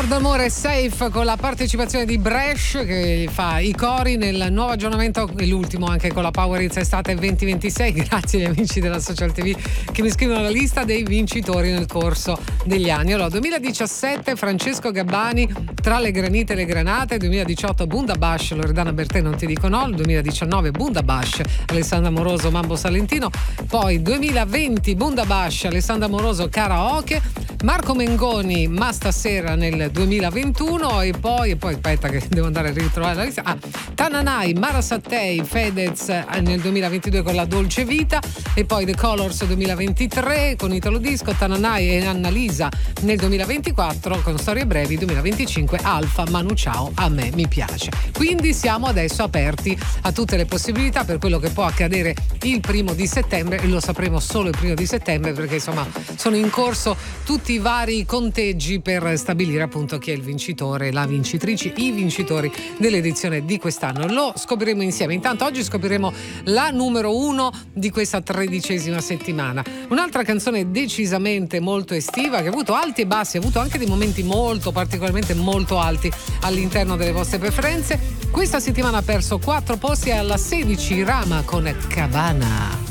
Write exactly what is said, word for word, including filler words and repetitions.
d'amore Safe con la partecipazione di Bresh che fa i cori nel nuovo aggiornamento, l'ultimo anche con la Power Hits estate venti ventisei. Grazie agli amici della Social ti vu che mi scrivono la lista dei vincitori nel corso degli anni. Allora, duemiladiciassette Francesco Gabbani, Tra le granite e le granate. Duemiladiciotto Bundabash, Loredana Bertè non ti dico no. Duemiladiciannove Bundabash, Alessandra Moroso, Mambo Salentino. Poi duemilaventi Bundabash, Alessandra Moroso, Karaoke. Marco Mengoni, Ma stasera nel duemilaventuno. E poi, e poi aspetta che devo andare a ritrovare la lista. Ah, Tananai, Mara Sattei, Fedez nel duemilaventidue con La Dolce Vita. E poi The Colors duemilaventitré con Italo Disco, Tananai e Annalisa nel duemilaventiquattro con Storie Brevi. Duemilaventicinque Alfa, Manu Ciao, A me mi piace. Quindi siamo adesso aperti a tutte le possibilità per quello che può accadere il primo di settembre, e lo sapremo solo il primo di settembre perché insomma sono in corso tutti i vari conteggi per stabilire appunto chi è il vincitore, la vincitrice, i vincitori dell'edizione di quest'anno. Lo scopriremo insieme. Intanto oggi scopriremo la numero uno di questa tredicesima settimana. Un'altra canzone decisamente molto estiva che ha avuto alti e bassi, ha avuto anche dei momenti molto particolarmente molto alti all'interno delle vostre preferenze. Questa settimana ha perso quattro posti alla sedici, Rama con Cabana.